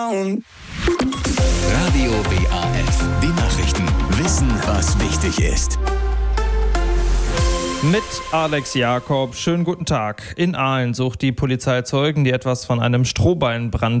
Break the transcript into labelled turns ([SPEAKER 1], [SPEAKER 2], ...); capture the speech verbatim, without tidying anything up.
[SPEAKER 1] Radio W A F, die Nachrichten. Wissen, was wichtig ist.
[SPEAKER 2] Mit Alex Jakob. Schönen guten Tag. In Aalen sucht die Polizei Zeugen, die etwas von einem Strohballenbrand